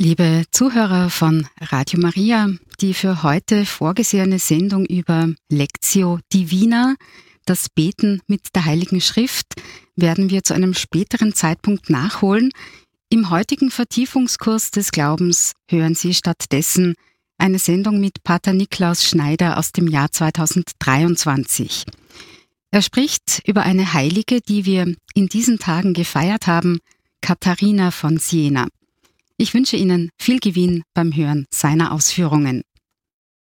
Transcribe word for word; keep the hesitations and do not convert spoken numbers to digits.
Liebe Zuhörer von Radio Maria, die für heute vorgesehene Sendung über Lectio Divina, das Beten mit der Heiligen Schrift, werden wir zu einem späteren Zeitpunkt nachholen. Im heutigen Vertiefungskurs des Glaubens hören Sie stattdessen eine Sendung mit Pater Niklaus Schneider aus dem Jahr zweitausenddreiundzwanzig. Er spricht über eine Heilige, die wir in diesen Tagen gefeiert haben, Katharina von Siena. Ich wünsche Ihnen viel Gewinn beim Hören seiner Ausführungen.